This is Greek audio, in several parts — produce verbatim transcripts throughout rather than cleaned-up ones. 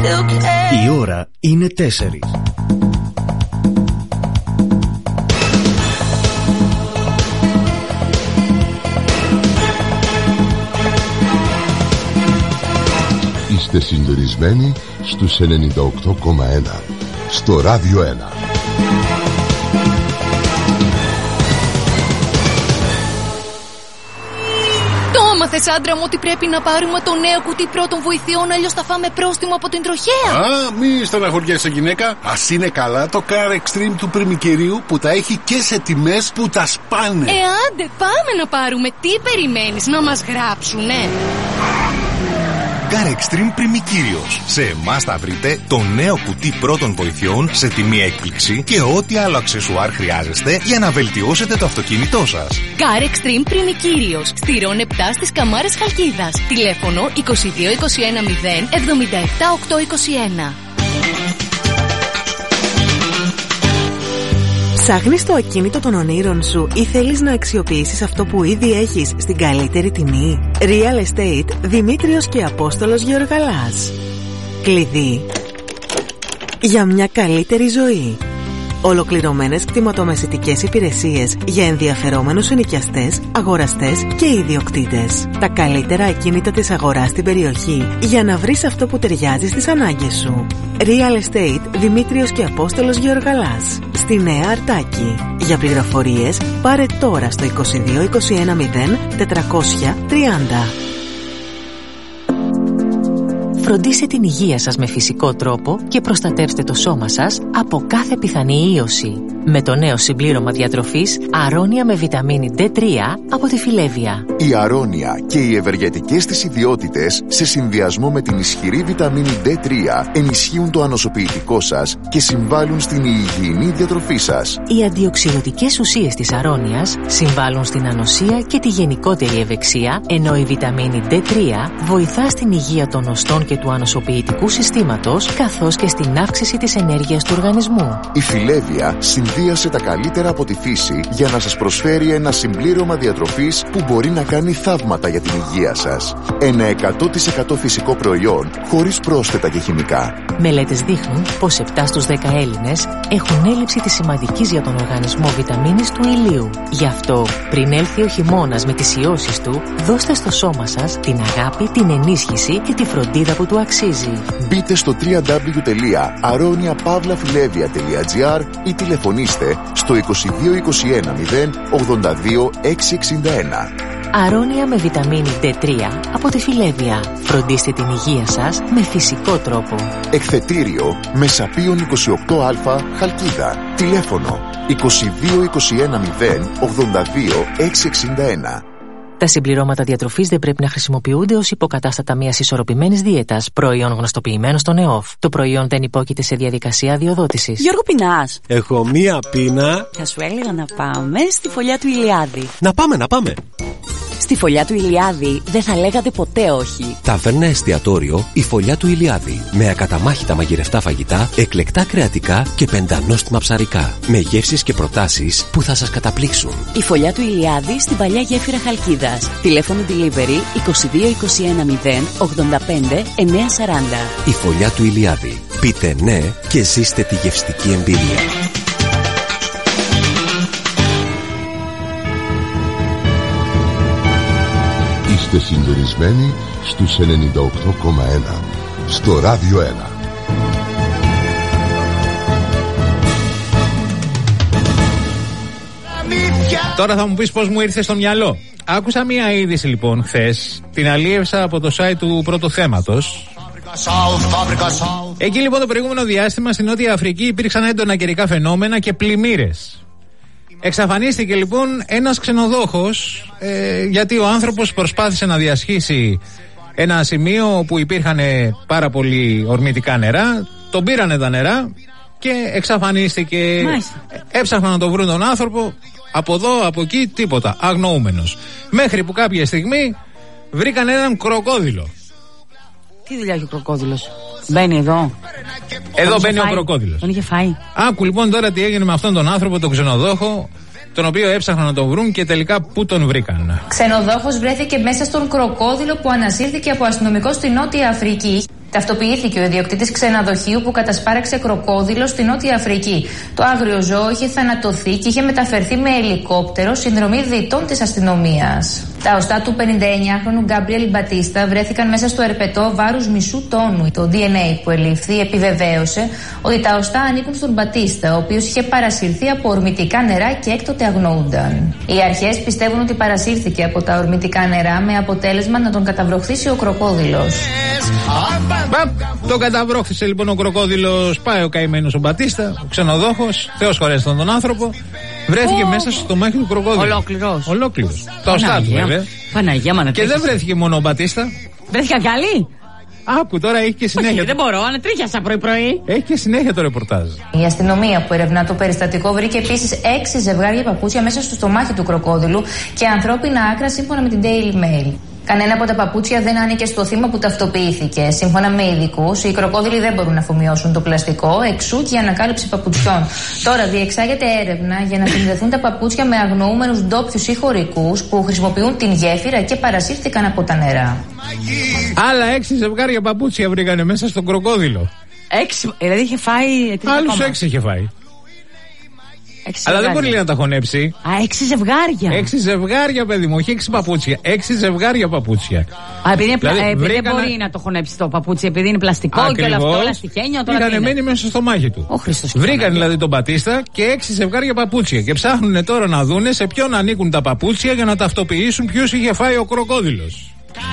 still care. Η ώρα είναι τέσσερις. Είστε συντονισμένοι στους ενενήντα οκτώ κόμμα ένα στο Ράδιο ένα. Μάθες, άντρα μου, ότι πρέπει να πάρουμε το νέο κουτί πρώτων βοηθειών, αλλιώς θα φάμε πρόστιμο από την τροχέα. Α, μη στεναχωριέσαι, γυναίκα. Ας είναι καλά το Car Extreme του πριμικερίου που τα έχει και σε τιμές που τα σπάνε. Ε, άντε, πάμε να πάρουμε. Τι περιμένεις, να μας γράψουνε? Car Extreme Πριμικύριος. Σε εμάς θα βρείτε το νέο κουτί πρώτων βοηθειών σε τιμή έκπληξη και ό,τι άλλο αξεσουάρ χρειάζεστε για να βελτιώσετε το αυτοκίνητό σας. Car Extreme Πριμικύριος. Στηρών επτά στις Καμάρες Χαλκίδας. Τηλέφωνο είκοσι δύο είκοσι ένα μηδέν εβδομήντα επτά οκτακόσια είκοσι ένα. Ψάχνεις το ακίνητο των ονείρων σου ή θέλεις να αξιοποιήσεις αυτό που ήδη έχεις στην καλύτερη τιμή? Real Estate Δημήτριος και Απόστολος Γεωργαλάς. Κλειδί για μια καλύτερη ζωή. Ολοκληρωμένες κτηματομεσητικές υπηρεσίες για ενδιαφερόμενους ενοικιαστές, αγοραστές και ιδιοκτήτες. Τα καλύτερα ακίνητα της αγοράς στην περιοχή για να βρεις αυτό που ταιριάζει στις ανάγκες σου. Real Estate Δημήτριος και Απόστολος Γεωργαλάς. Στη Νέα Αρτάκη. Για πληροφορίες πάρε τώρα στο είκοσι δύο είκοσι ένα μηδέν τετρακόσια τριάντα. Φροντίστε την υγεία σας με φυσικό τρόπο και προστατεύστε το σώμα σας από κάθε πιθανή ίωση. Με το νέο συμπλήρωμα διατροφής Αρώνια με βιταμίνη ντι τρία από τη Φιλέβια. Η Αρώνια και οι ευεργετικές της ιδιότητες σε συνδυασμό με την ισχυρή βιταμίνη ντι τρία ενισχύουν το ανοσοποιητικό σας και συμβάλλουν στην υγιεινή διατροφή σας. Οι αντιοξυδοτικές ουσίες της Αρώνιας συμβάλλουν στην ανοσία και τη γενικότερη ευεξία, ενώ η βιταμίνη ντι τρία βοηθά στην υγεία των οστών και του ανοσοποιητικού συστήματος, καθώς και στην αύξηση της ενέργειας του οργανισμού. Η Φιλέβια συνδύασε τα καλύτερα από τη φύση για να σας προσφέρει ένα συμπλήρωμα διατροφής που μπορεί να κάνει θαύματα για την υγεία σας. Ένα εκατό τοις εκατό φυσικό προϊόν, χωρίς πρόσθετα και χημικά. Μελέτες δείχνουν πως επτά στους δέκα Έλληνες έχουν έλλειψη της σημαντικής για τον οργανισμό βιταμίνης του ηλίου. Γι' αυτό, πριν έλθει ο χειμώνας με τις ιώσεις του, δώστε στο σώμα σας την αγάπη, την ενίσχυση και τη φροντίδα που του αξίζει. Μπείτε στο double-u double-u double-u τελεία aronia pavla filevia τελεία gr ή τηλεφωνήστε στο είκοσι δύο είκοσι ένα μηδέν ογδόντα δύο εξακόσια εξήντα ένα. Αρώνια με βιταμίνη ντι τρία από τη Φιλέβια. Φροντίστε την υγεία σας με φυσικό τρόπο. Εκθετήριο Μεσαπίων είκοσι οκτώ α Χαλκίδα. Τηλέφωνο είκοσι δύο είκοσι ένα μηδέν ογδόντα δύο εξακόσια εξήντα ένα. Τα συμπληρώματα διατροφής δεν πρέπει να χρησιμοποιούνται ως υποκατάστατα μιας ισορροπημένης δίαιτας, προϊόν γνωστοποιημένο στον ΕΟΦ. Το προϊόν δεν υπόκειται σε διαδικασία αδειοδότησης. Γιώργο, πεινάς? Έχω μία πείνα. Θα σου έλεγα να πάμε στη φωλιά του Ηλιάδη. Να πάμε, να πάμε. Στη φωλιά του Ηλιάδη δεν θα λέγατε ποτέ όχι. Ταβέρνα εστιατόριο η Φωλιά του Ηλιάδη. Με ακαταμάχητα μαγειρευτά φαγητά, εκλεκτά κρεατικά και πεντανόστιμα ψαρικά. Με γεύσεις και προτάσεις που θα σας καταπλήξουν. Η Φωλιά του Ηλιάδη στην παλιά γέφυρα Χαλκίδας. Τηλέφωνο delivery είκοσι δύο είκοσι ένα μηδέν ογδόντα πέντε εννιακόσια σαράντα. Η Φωλιά του Ηλιάδη. Πείτε ναι και ζήστε τη γευστική εμπειρία. Είστε συντονισμένοι στους ενενήντα οκτώ κόμμα ένα στο Ράδιο ένα. Τώρα θα μου πεις πώς μου ήρθε στο μυαλό. Άκουσα μία είδηση λοιπόν χθες, την αλίευσα από το site του Πρώτου Θέματος. Εκεί λοιπόν το προηγούμενο διάστημα στην Νότια Αφρική υπήρξαν έντονα καιρικά φαινόμενα και πλημμύρες. Εξαφανίστηκε λοιπόν ένας ξενοδόχος, ε, γιατί ο άνθρωπος προσπάθησε να διασχίσει ένα σημείο που υπήρχαν πάρα πολύ ορμητικά νερά, τον πήρανε τα νερά και εξαφανίστηκε. Μάλιστα. Έψαχναν να τον βρουν τον άνθρωπο, από εδώ, από εκεί, τίποτα, αγνοούμενος. Μέχρι που κάποια στιγμή βρήκαν έναν κροκόδιλο. Τι δουλειά έχει ο κροκόδιλος? Μπαίνει εδώ. Εδώ μπαίνει ο κροκόδιλος. Τον είχε φάει. Άκου λοιπόν τώρα τι έγινε με αυτόν τον άνθρωπο, τον ξενοδόχο, τον οποίο έψαχναν να τον βρουν και τελικά πού τον βρήκαν. Ξενοδόχος βρέθηκε μέσα στον κροκόδιλο που ανασύρθηκε από αστυνομικό στη Νότια Αφρική. Ταυτοποιήθηκε ο ιδιοκτήτης ξενοδοχείου που κατασπάραξε κροκόδιλο στη Νότια Αφρική. Το άγριο ζώο είχε θανατωθεί και είχε μεταφερθεί με ελικόπτερο συνδρομή διτών της αστυνομίας. Τα οστά του πενηνταεννιάχρονου Γκάμπριελ Μπατίστα βρέθηκαν μέσα στο ερπετό βάρους μισού τόνου. Το ντι εν έι που ελήφθη επιβεβαίωσε ότι τα οστά ανήκουν στον Μπατίστα, ο οποίος είχε παρασυρθεί από ορμητικά νερά και έκτοτε αγνοούνταν. Οι αρχές πιστεύουν ότι παρασύρθηκε από τα ορμητικά νερά με αποτέλεσμα να τον καταβροχθήσει ο κροκόδιλος. Τον καταβρόχθησε λοιπόν ο κροκόδιλος. Πάει ο καημένος ο Μπατίστα, ο ξενοδόχος, Θεός χωρέσει τον άνθρωπο. Βρέθηκε oh. μέσα στο στομάχι του κροκόδιλου. Ολόκληρος. Ολόκληρος. Τα οστά του βέβαια. Παναγία, μα, και δεν βρέθηκε μόνο ο Μπατίστα. Βρέθηκαν κι άλλοι. Άκου τώρα, έχει και συνέχεια. Όχι, δεν μπορώ, ανατρίχιασα πρωί-πρωί. Έχει και συνέχεια το ρεπορτάζ. Η αστυνομία που ερευνά το περιστατικό βρήκε επίσης έξι ζευγάρια παπούτσια μέσα στο στομάχι του κροκόδιλου και ανθρώπινα άκρα σύμφωνα με την Daily Mail. Κανένα από τα παπούτσια δεν άνοικε στο θύμα που ταυτοποιήθηκε. Σύμφωνα με ειδικούς, οι κροκόδιλοι δεν μπορούν να αφομοιώσουν το πλαστικό, εξού και η ανακάλυψη παπουτσιών. Τώρα διεξάγεται έρευνα για να συνδεθούν τα παπούτσια με αγνοούμενους ντόπιους ή χωρικούς που χρησιμοποιούν την γέφυρα και παρασύρθηκαν από τα νερά. Άλλα έξι ζευγάρια παπούτσια βρήκανε μέσα στον κροκόδιλο. Έξι, δηλαδή είχε φάει. Άλλους έξι είχε φάει. Έξι Αλλά ζευγάρια. δεν μπορεί να τα χωνέψει. Α, έξι ζευγάρια. Έξι ζευγάρια, παιδί μου, όχι έξι παπούτσια. Έξι ζευγάρια παπούτσια. Α, επειδή, δηλαδή, ε, επειδή βρήκανε... δεν μπορεί να το χωνέψει το παπούτσι, επειδή είναι πλαστικό. Ακριβώς, και όλο αυτό, λαστιχένιο. Τώρα είχαν μένει μέσα στο στομάχι του. Ο Χριστός. Βρήκαν δηλαδή τον Μπατίστα και έξι ζευγάρια παπούτσια. Και ψάχνουν τώρα να δούνε σε ποιον ανήκουν τα παπούτσια για να ταυτοποιήσουν ποιος είχε φάει ο κροκόδιλος.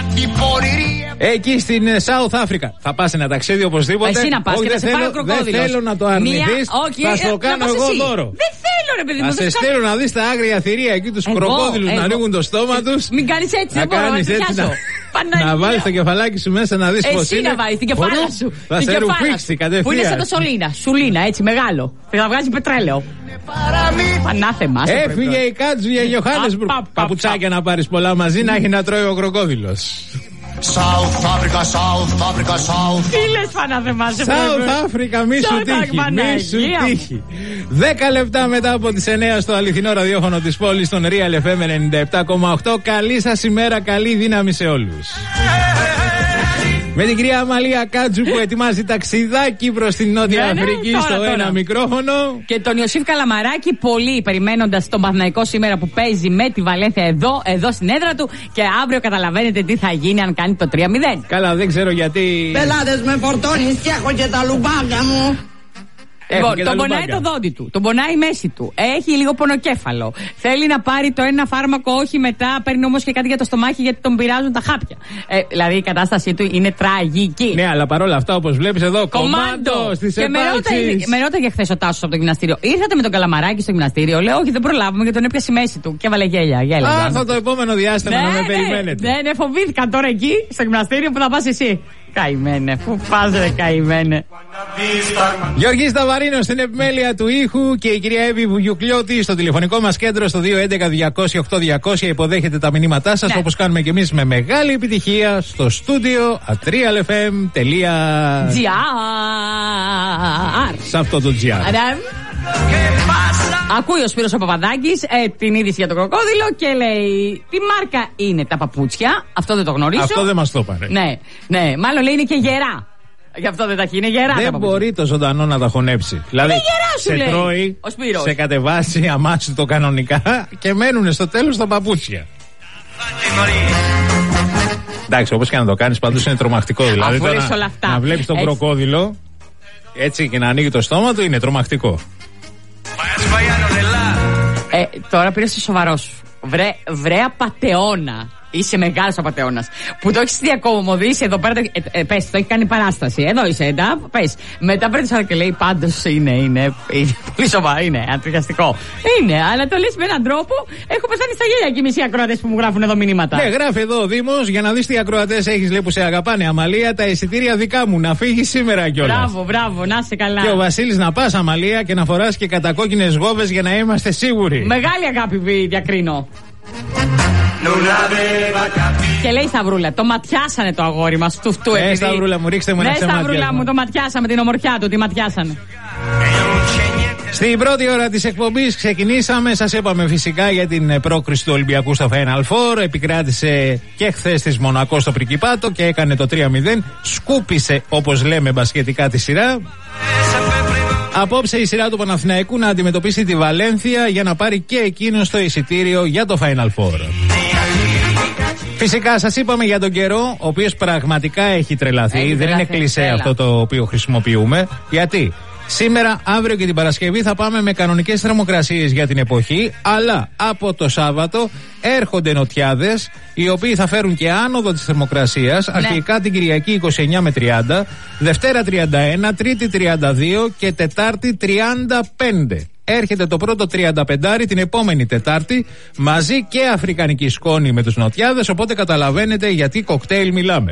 Εκεί στην South Africa. Θα πας ένα ταξίδι οπωσδήποτε. Εσύ να πας και δεν θα σε πάει ο κροκόδιλος. Δεν θέλω να το αρνηθείς. Μία... Θα στο κάνω εγώ εσύ. Δώρο. Δεν θέλω ρε παιδί μου. Θα σε στείλω να δεις τα άγρια θηρία εκεί τους κροκόδιλους να ανοίγουν το στόμα τους. Μην κάνεις έτσι, δεν μπορώ να πιάσω. Να βάλεις το κεφαλάκι σου μέσα να δεις πώς είναι. Εσύ να βάλεις την κεφάλα σου. Θα σε ρουφήξει κατευθείαν. Που είναι σαν το σωλήνα. Σουλίνα έτσι μεγάλο. Θα βγάζει πετρέλαιο. Πανάθεμα. Έφυγε η Κάτζου για Γιωχάνεσμπουργκ. Παπουτσάκια να πάρεις πολλά μαζί να έχει να τρώει ο κροκόδιλος. South Africa, South Africa, South. Τι λες πανάθεμα σε South Africa, μη σου τύχει, μη σου τύχει. Δέκα λεπτά μετά από τις εννιά στο αληθινό ραδιόφωνο της πόλης, στον Real εφ εμ ενενήντα επτά κόμμα οκτώ. Καλή σας ημέρα, καλή δύναμη σε όλους. Με την κυρία Αμαλία Κάτζου που ετοιμάζει ταξιδάκι προς την Νότια ναι, Αφρική ναι, στο τώρα, ένα τώρα. μικρόφωνο. Και τον Ιωσήφ Καλαμαράκη, πολύ περιμένοντας τον Παναθηναϊκό σήμερα που παίζει με τη Βαλένθια εδώ, εδώ στην έδρα του. Και αύριο καταλαβαίνετε τι θα γίνει αν κάνει το τρία μηδέν. Καλά, δεν ξέρω γιατί. Πελάτες με φορτώνεις και έχω και τα λουμπάκια μου. Λοιπόν, τον πονάει το δόντι του, τον πονάει η μέση του. Έχει λίγο πονοκέφαλο. Θέλει να πάρει το ένα φάρμακο, όχι μετά. Παίρνει όμως και κάτι για το στομάχι γιατί τον πειράζουν τα χάπια. Ε, δηλαδή η κατάστασή του είναι τραγική. Ναι, αλλά παρόλα αυτά, όπως βλέπεις εδώ, κομμάντο στις επάλξεις. Με ρώταγε χθες ο Τάσος από το γυμναστήριο. Ήρθατε με τον Καλαμαράκη στο γυμναστήριο. Λέω, όχι, δεν προλάβουμε γιατί τον έπιασε η μέση του. Και έβαλε γέλια. γέλια Α, θα το επόμενο διάστημα ναι, να με ναι, περιμένετε. Ναι, ναι, φοβήθηκαν τώρα εκεί στο γυμναστήριο που θα πας εσύ. Καημένε, πού πας ρε καημένε. Γιώργης Σταβαρίνος στην επιμέλεια του ήχου και η κυρία Εύη Βουγιουκλιώτη στο τηλεφωνικό μας κέντρο στο δύο έντεκα διακόσια οκτώ διακόσια υποδέχεται τα μηνύματά σας, ναι. όπως κάνουμε και εμείς με μεγάλη επιτυχία στο στούντιο at real f m dot g r. Σε αυτό το τζι αρ. Ακούει ο Σπύρος ο Παπαδάκης ε, την είδηση για το κροκόδιλο και λέει τι μάρκα είναι τα παπούτσια. Αυτό δεν το γνωρίζω. Αυτό δεν μας το είπανε. Ναι, ναι, μάλλον λέει είναι και γερά. Γι' αυτό δεν τα έχει, είναι γερά. Δεν τα μπορεί το ζωντανό να τα χωνέψει. Δηλαδή είναι γερά σου σε λέει τρώει, ο Σπύρος. Σε κατεβάσει αμάσου το κανονικά και μένουν στο τέλος τα παπούτσια. Εντάξει, όπως και να το κάνεις πάντως είναι τρομακτικό. Δηλαδή τώρα, όλα αυτά. Να βλέπεις τον κροκόδιλο έτσι και να ανοίγει το στόμα του είναι τρομακτικό. Ε, τώρα πήρε στο σοβαρό σου. Βρε, βρε απατεώνα. Είσαι μεγάλος απατεώνας. Που το έχεις διακομωδήσει εδώ πέρα. Ε, ε, πες, το έχει κάνει παράσταση. Εδώ είσαι, εντά. Πες. Μετά παίρνει ώρα και λέει πάντως είναι, είναι, είναι πολύ σοβαρό. Είναι αντριχιαστικό. Είναι, αλλά το λες με έναν τρόπο. Έχω πεθάνει στα γέλια και οι μισοί ακροατές που μου γράφουν εδώ μηνύματα. Ναι, γράφει εδώ ο Δήμος για να δεις τι ακροατές έχεις, λέει που σε αγαπάνε. Αμαλία, τα εισιτήρια δικά μου να φύγεις σήμερα κιόλας. Μπράβο, μπράβο, να είσαι καλά. Και ο Βασίλης να πας, Αμαλία, και να φοράς και κατακόκκινες γόβες για να είμαστε σίγουροι. Μεγάλη αγάπη διακρίνω. Και λέει Σταυρούλα, το ματιάσανε το αγόρι μας του φτού. Ε, Σταυρούλα μου, ρίξτε μου ένα ναι, ξεμάτια. Σταυρούλα μου, το ματιάσαμε την ομορφιά του, τη ματιάσανε. Στην πρώτη ώρα της εκπομπής ξεκινήσαμε, σας είπαμε φυσικά για την πρόκριση του Ολυμπιακού στο Final Four. Επικράτησε και χθες της Μονακό στο Πρικιπάτο και έκανε το τρία μηδέν. Σκούπισε, όπως λέμε μπασκετικά, τη σειρά. Απόψε η σειρά του Παναθηναϊκού να αντιμετωπίσει τη Βαλένθια για να πάρει και εκείνο το εισιτήριο για το Final Four. Φυσικά σας είπαμε για τον καιρό, ο οποίος πραγματικά έχει τρελαθεί. Έχει Δεν είναι κλισέ αυτό το οποίο χρησιμοποιούμε. Γιατί σήμερα, αύριο και την Παρασκευή θα πάμε με κανονικές θερμοκρασίες για την εποχή, αλλά από το Σάββατο έρχονται νοτιάδες, οι οποίοι θα φέρουν και άνοδο της θερμοκρασίας, ναι. Αρχικά την Κυριακή είκοσι εννιά με τριάντα, Δευτέρα τριάντα ένα, Τρίτη τριάντα δύο και Τετάρτη τριάντα πέντε. Έρχεται το πρώτο τριάντα πέντε την επόμενη Τετάρτη, μαζί και αφρικανική σκόνη με τους νοτιάδες, οπότε καταλαβαίνετε γιατί κοκτέιλ μιλάμε.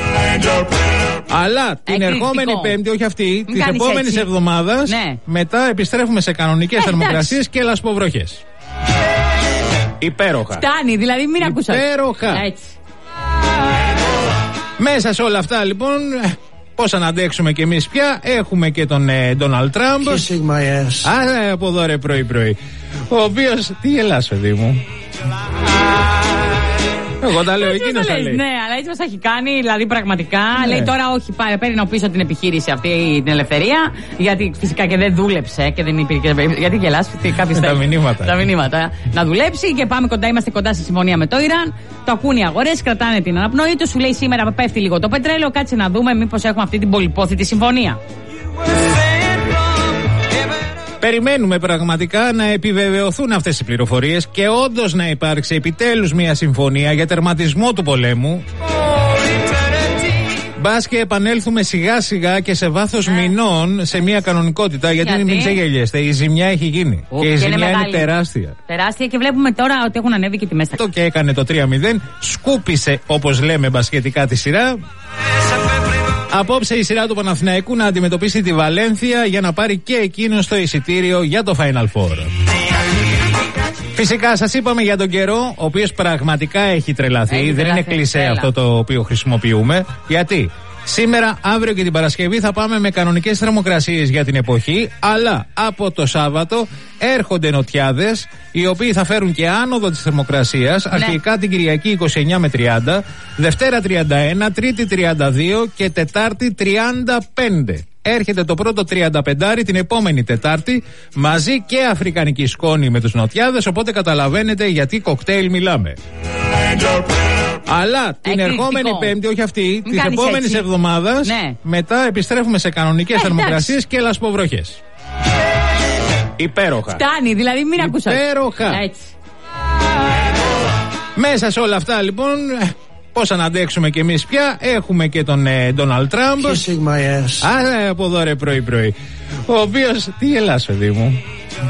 Αλλά την ερχόμενη Πέμπτη, όχι αυτή, τη επόμενη εβδομάδα, ναι. Μετά επιστρέφουμε σε κανονικές θερμοκρασίες και λασποβροχές. Υπέροχα. Φτάνει, δηλαδή μην ακούσατε. Υπέροχα. Έτσι. Μέσα σε όλα αυτά λοιπόν, πώς να αντέξουμε κι εμείς πια, έχουμε και τον Ντόναλντ Τραμπ. Α, από εδώ ρε πρωί πρωί. Ο οποίος, τι γελάς παιδί μου. Εγώ τα λέω, εκείνο τα λέει. Ναι, αλλά έτσι μας έχει κάνει, δηλαδή πραγματικά. Ναι. Λέει τώρα, όχι, παίρνω πίσω την επιχείρηση αυτή, την ελευθερία. Γιατί φυσικά και δεν δούλεψε και δεν υπήρχε. Γιατί γελάς, κάποιες τα μηνύματα. Τα μηνύματα. Να δουλέψει και πάμε κοντά, είμαστε κοντά στη συμφωνία με το Ιράν. Το ακούν οι αγορές, κρατάνε την αναπνοή του. Σου λέει σήμερα πέφτει λίγο το πετρέλαιο. Κάτσε να δούμε μήπως έχουμε αυτή την πολυπόθητη συμφωνία. Περιμένουμε πραγματικά να επιβεβαιωθούν αυτές οι πληροφορίες και όντως να υπάρξει επιτέλους μια συμφωνία για τερματισμό του πολέμου. Μπας και επανέλθουμε σιγά σιγά και σε βάθος μηνών σε μια κανονικότητα. Γιατί, γιατί? Μην ξεγελιέστε, η ζημιά έχει γίνει. Ο, και η ζημιά είναι, είναι τεράστια. Τεράστια και βλέπουμε τώρα ότι έχουν ανέβει και τιμές. Το και έκανε το τρία μηδέν, σκούπισε όπως λέμε μπασκετικά τη σειρά. Απόψε η σειρά του Παναθηναϊκού να αντιμετωπίσει τη Βαλένθια για να πάρει και εκείνο το εισιτήριο για το Final Four. Φυσικά σας είπαμε για τον καιρό, ο οποίος πραγματικά έχει τρελαθεί. Έχει Δεν τρελαθεί. είναι κλισέ αυτό το οποίο χρησιμοποιούμε. Γιατί σήμερα, αύριο και την Παρασκευή θα πάμε με κανονικές θερμοκρασίες για την εποχή, αλλά από το Σάββατο έρχονται νοτιάδες, οι οποίοι θα φέρουν και άνοδο της θερμοκρασίας, ναι. Αρχικά την Κυριακή είκοσι εννιά με τριάντα, Δευτέρα τριάντα ένα, Τρίτη τριάντα δύο και Τετάρτη τριάντα πέντε. Έρχεται το πρώτο τριάντα πέντε την επόμενη Τετάρτη, μαζί και αφρικανική σκόνη με τους νοτιάδες, οπότε καταλαβαίνετε γιατί κοκτέιλ μιλάμε. Αλλά την ερχόμενη Πέμπτη, όχι αυτή, της επόμενης εβδομάδας, ναι. Μετά επιστρέφουμε σε κανονικές θερμοκρασίες και λασποβροχές. Υπέροχα. Φτάνει, δηλαδή μην ακούσατε. Υπέροχα. Έτσι. Μέσα σε όλα αυτά λοιπόν, πώς να αντέξουμε κι εμείς πια, έχουμε και τον Ντόναλντ Τραμπ. Α, από εδώ ρε πρωί πρωί. Ο οποίος, τι γελάς παιδί μου.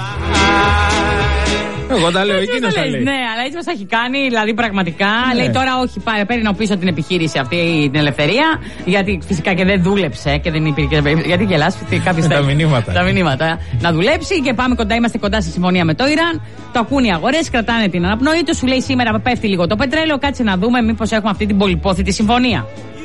Εγώ τα λέω, εκείνο τα λέει. Ναι, αλλά έτσι μας έχει κάνει, δηλαδή πραγματικά. Ναι. Λέει τώρα, όχι, παίρνω πίσω την επιχείρηση αυτή, την ελευθερία. Γιατί φυσικά και δεν δούλεψε και δεν υπήρχε. Γιατί γελάς, κάποιες τα μηνύματα. Τα μηνύματα. Να δουλέψει και πάμε κοντά, είμαστε κοντά στη συμφωνία με το Ιράν. Το ακούν οι αγορές, κρατάνε την αναπνοή του. Σου λέει σήμερα πέφτει λίγο το πετρέλαιο. Κάτσε να δούμε μήπως έχουμε αυτή την πολυπόθητη συμφωνία.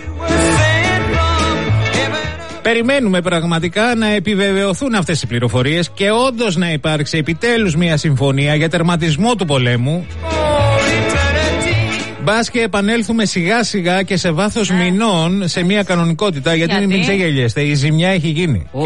Περιμένουμε πραγματικά να επιβεβαιωθούν αυτές οι πληροφορίες και όντως να υπάρξει επιτέλους μια συμφωνία για τερματισμό του πολέμου. Μπας και επανέλθουμε σιγά σιγά και σε βάθος μηνών σε μια κανονικότητα. Γιατί, γιατί? Μην ξεγελιέστε, η ζημιά έχει γίνει.